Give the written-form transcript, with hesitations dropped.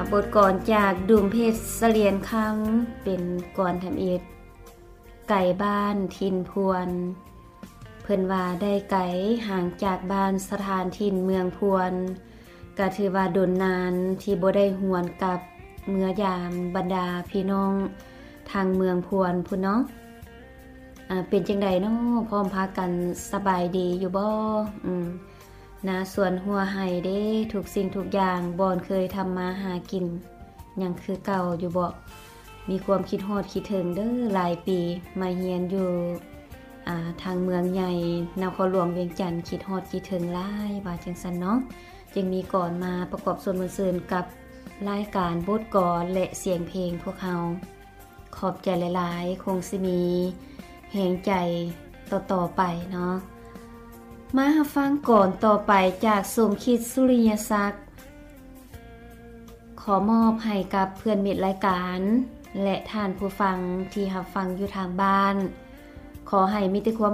บทกลอนจากดุมเพชรเสลียนคำเป็นกลอนทำอิฐไก่บ้านทินพวนเพิ่นว่าได้ไก่ห่างจากบ้านสถานถิ่นเมืองพวนก็ถือว่าดนนานที่บ่ได้หวนกับเมื่อยามบรรดาพี่น้องทางเมืองพวนพุ่นเนาะเป็นจังได๋เนาะพร้อมพากันสบายดีอยู่บ่นะส่วนหัวไห้เด้ทุกสิ่งทุกอย่างบ่อนเคยทำมาหากินยังคือเก่าอยู่บ่มีความคิดฮอดคิดถึงเด้อหลายปีมาเฮียนอยู่ทางเมืองใหญ่นครหลวงเวียงจันทน์คิดฮอดคิดถึงหลายว่าจังซั่นเนาะจึงมีก่อนมาประกอบส่วนมื้อซื่นกับรายการบทกลอนและเสียงเพลงพวกเฮาขอบใจหลายๆคงสิมีแรงใจต่อๆไปเนาะมาฟังก่อนต่อไปจากสมคิดสุริยศักดิ์ขอมอบให้กับเพื่อนมิตรรายการและท่านผู้ฟังที่รับฟังอยู่ทางบ้านขอให้มีแต่ความ